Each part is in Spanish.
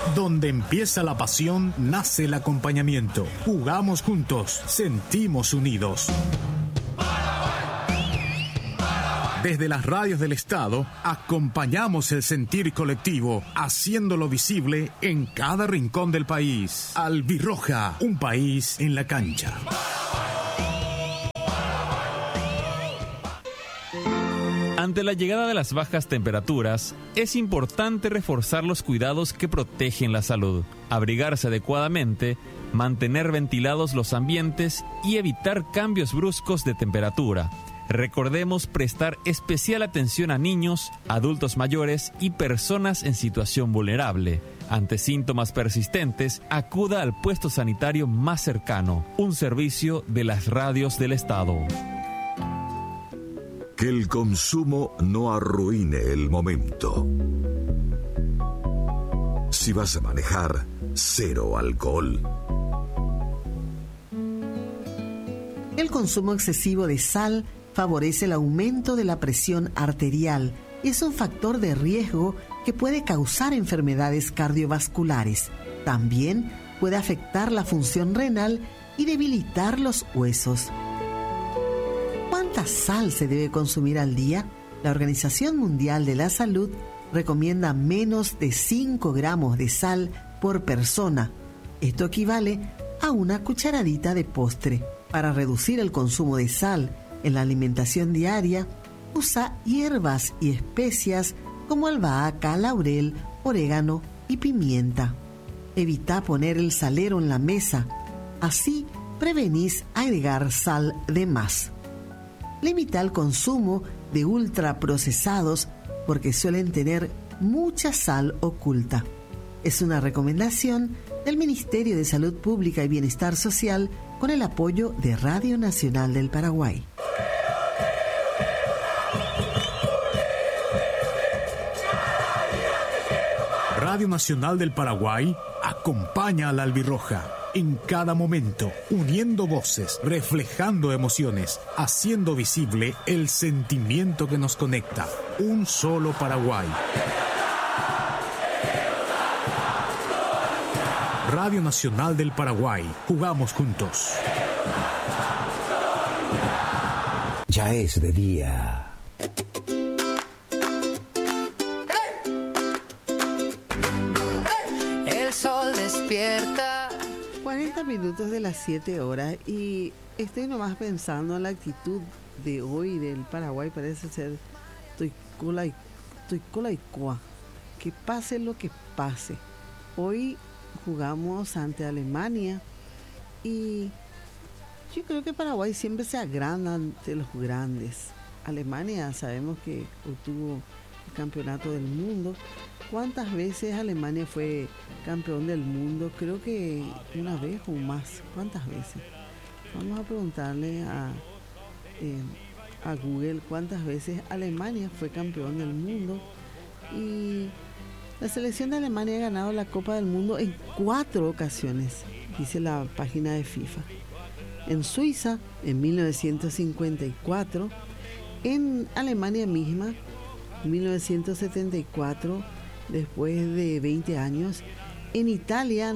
Donde empieza la pasión, nace el acompañamiento. Jugamos juntos, sentimos unidos. Desde las radios del Estado, acompañamos el sentir colectivo, haciéndolo visible en cada rincón del país. Albirroja, un país en la cancha. Ante la llegada de las bajas temperaturas, es importante reforzar los cuidados que protegen la salud, abrigarse adecuadamente, mantener ventilados los ambientes y evitar cambios bruscos de temperatura. Recordemos prestar especial atención a niños, adultos mayores y personas en situación vulnerable. Ante síntomas persistentes, acuda al puesto sanitario más cercano, un servicio de las radios del Estado. Que el consumo no arruine el momento. Si vas a manejar, cero alcohol. El consumo excesivo de sal favorece el aumento de la presión arterial y es un factor de riesgo que puede causar enfermedades cardiovasculares. También puede afectar la función renal y debilitar los huesos. ¿Cuánta sal se debe consumir al día? La Organización Mundial de la Salud recomienda menos de 5 gramos de sal por persona. Esto equivale a una cucharadita de postre. Para reducir el consumo de sal en la alimentación diaria, usa hierbas y especias como albahaca, laurel, orégano y pimienta. Evita poner el salero en la mesa. Así prevenís agregar sal de más. Limita el consumo de ultraprocesados porque suelen tener mucha sal oculta. Es una recomendación del Ministerio de Salud Pública y Bienestar Social con el apoyo de Radio Nacional del Paraguay. Radio Nacional del Paraguay acompaña a la albirroja en cada momento, uniendo voces, reflejando emociones, haciendo visible el sentimiento que nos conecta. Un solo Paraguay. Radio Nacional del Paraguay. Jugamos juntos. Ya es de día. El sol despierta. 40 minutos de las 7 horas y estoy nomás pensando en la actitud de hoy del Paraguay. Parece ser estoy cola y cuá. Que pase lo que pase. Hoy jugamos ante Alemania y yo creo que Paraguay siempre se agranda ante los grandes. Alemania sabemos que obtuvo el campeonato del mundo. ¿Cuántas veces Alemania fue campeón del mundo? Creo que una vez o más. ¿Cuántas veces? Vamos a preguntarle a Google cuántas veces Alemania fue campeón del mundo. Y la selección de Alemania ha ganado la Copa del Mundo en 4 ocasiones, dice la página de FIFA. En Suiza, en 1954. En Alemania misma, 1974, después de 20 años. En Italia,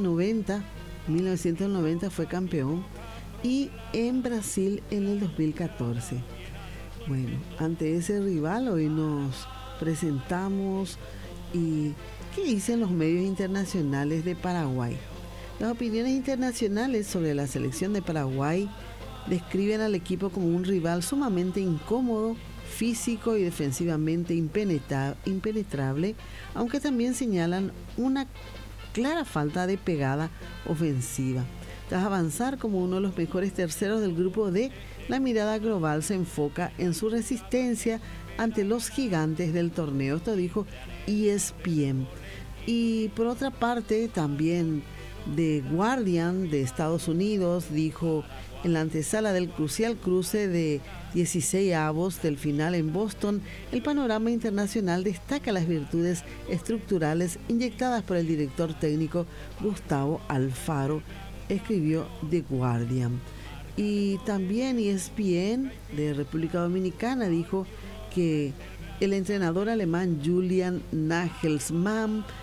1990 fue campeón. Y en Brasil, en el 2014. Bueno, ante ese rival hoy nos presentamos. ¿Y qué dicen los medios internacionales de Paraguay? Las opiniones internacionales sobre la selección de Paraguay describen al equipo como un rival sumamente incómodo, físico y defensivamente impenetrable, aunque también señalan una clara falta de pegada ofensiva. Tras avanzar como uno de los mejores terceros del grupo D, la mirada global se enfoca en su resistencia ante los gigantes del torneo. Esto dijo ESPN. Y por otra parte, también The Guardian de Estados Unidos dijo en la antesala del crucial cruce de 16avos del final en Boston, el panorama internacional destaca las virtudes estructurales inyectadas por el director técnico Gustavo Alfaro, escribió The Guardian. Y también ESPN de República Dominicana dijo que el entrenador alemán Julian Nagelsmann,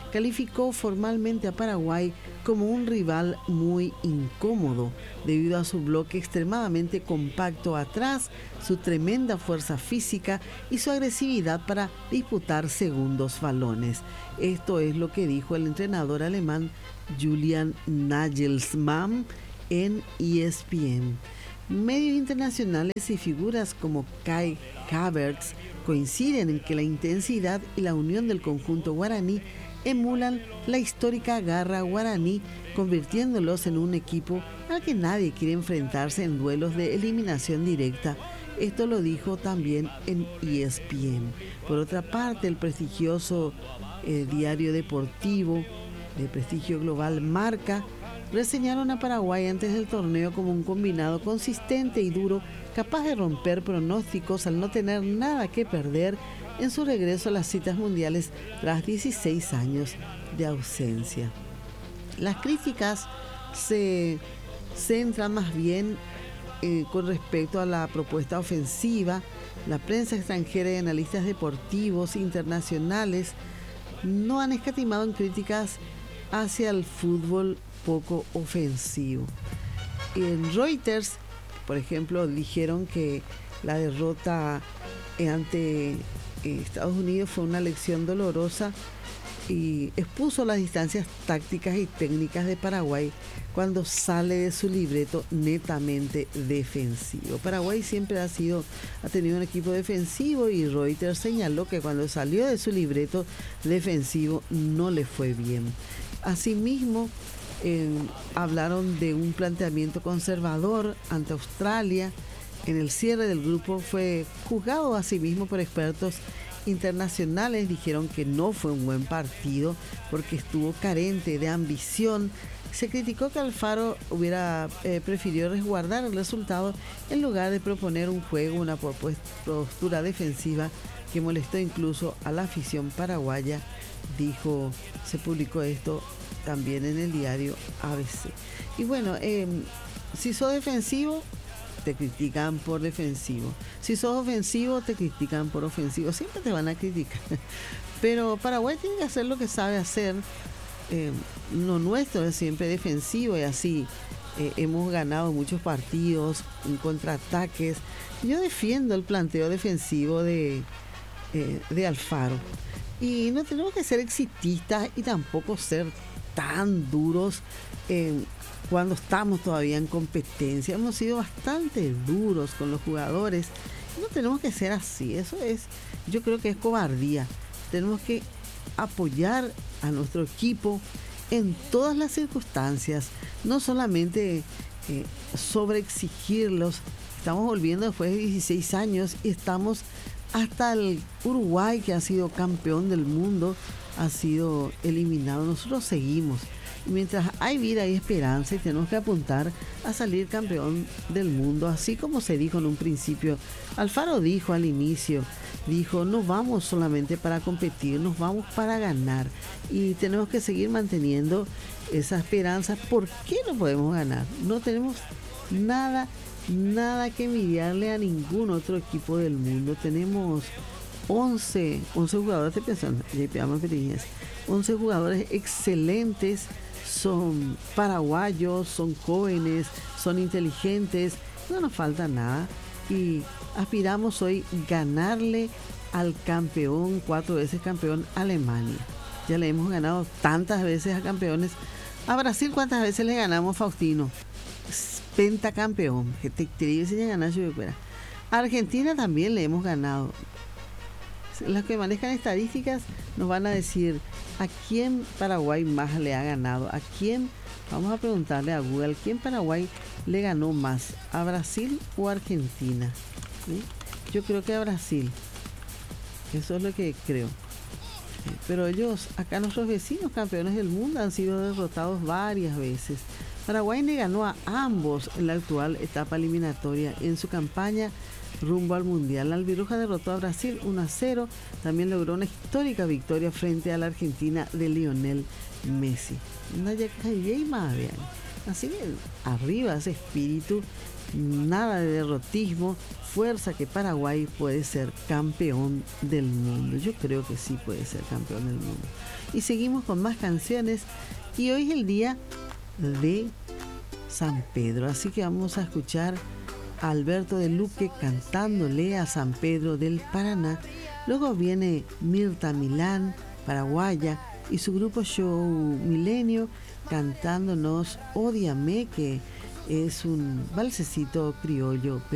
calificó formalmente a Paraguay como un rival muy incómodo debido a su bloque extremadamente compacto atrás, su tremenda fuerza física y su agresividad para disputar segundos balones. Esto es lo que dijo el entrenador alemán Julian Nagelsmann en ESPN. Medios internacionales y figuras como Kai Havertz coinciden en que la intensidad y la unión del conjunto guaraní emulan la histórica garra guaraní, convirtiéndolos en un equipo al que nadie quiere enfrentarse en duelos de eliminación directa. Esto lo dijo también en ESPN. Por otra parte, el prestigioso diario deportivo de prestigio global Marca reseñaron a Paraguay antes del torneo como un combinado consistente y duro, capaz de romper pronósticos al no tener nada que perder en su regreso a las citas mundiales tras 16 años de ausencia. Las críticas se centran más bien con respecto a la propuesta ofensiva. La prensa extranjera y analistas deportivos internacionales no han escatimado en críticas hacia el fútbol poco ofensivo. En Reuters, por ejemplo, dijeron que la derrota ante Estados Unidos fue una lección dolorosa y expuso las distancias tácticas y técnicas de Paraguay cuando sale de su libreto netamente defensivo. Paraguay siempre ha tenido un equipo defensivo y Reuters señaló que cuando salió de su libreto defensivo no le fue bien. Asimismo, hablaron de un planteamiento conservador ante Australia. En el cierre del grupo fue juzgado asimismo por expertos internacionales. Dijeron que no fue un buen partido porque estuvo carente de ambición. Se criticó que Alfaro hubiera preferido resguardar el resultado en lugar de proponer un juego, una postura defensiva que molestó incluso a la afición paraguaya. Se publicó esto también en el diario ABC. Y bueno, si sos defensivo, te critican por defensivo. Si sos ofensivo, te critican por ofensivo. Siempre te van a criticar. Pero Paraguay tiene que hacer lo que sabe hacer. Lo nuestro es siempre defensivo y así hemos ganado muchos partidos en contraataques. Yo defiendo el planteo defensivo de Alfaro. Y no tenemos que ser exitistas y tampoco ser tan duros cuando estamos todavía en competencia. Hemos sido bastante duros con los jugadores. No tenemos que ser así. Yo creo que es cobardía. Tenemos que apoyar a nuestro equipo en todas las circunstancias, no solamente sobreexigirlos. Estamos volviendo después de 16 años y estamos hasta el Uruguay, que ha sido campeón del mundo, ha sido eliminado. Nosotros seguimos. Y mientras hay vida y esperanza, y tenemos que apuntar a salir campeón del mundo, así como se dijo en un principio. Alfaro dijo al inicio, no vamos solamente para competir, nos vamos para ganar. Y tenemos que seguir manteniendo esa esperanza. ¿Por qué no podemos ganar? No tenemos nada que envidiarle a ningún otro equipo del mundo. Tenemos 11 jugadores, 11 jugadores excelentes, son paraguayos, son jóvenes, son inteligentes, no nos falta nada y aspiramos hoy ganarle al campeón, 4 veces campeón, Alemania. Ya le hemos ganado tantas veces a campeones. A Brasil, ¿cuántas veces le ganamos, Faustino? Pentacampeón, que te ganar. A Argentina también le hemos ganado. Los que manejan estadísticas nos van a decir a quién Paraguay más le ha ganado, a quién, vamos a preguntarle a Google, ¿quién Paraguay le ganó más, a Brasil o a Argentina? ¿Sí? Yo creo que a Brasil, eso es lo que creo. Pero ellos, acá nuestros vecinos campeones del mundo, han sido derrotados varias veces. Paraguay le ganó a ambos en la actual etapa eliminatoria en su campaña rumbo al Mundial. La albirroja derrotó a Brasil 1-0. También logró una histórica victoria frente a la Argentina de Lionel Messi. Así que arriba ese espíritu, nada de derrotismo, fuerza que Paraguay puede ser campeón del mundo. Yo creo que sí puede ser campeón del mundo. Y seguimos con más canciones y hoy es el día de San Pedro, así que vamos a escuchar a Alberto de Luque cantándole a San Pedro del Paraná. Luego viene Mirta Milán, paraguaya, y su grupo Show Milenio cantándonos Ódiame, que es un valsecito criollo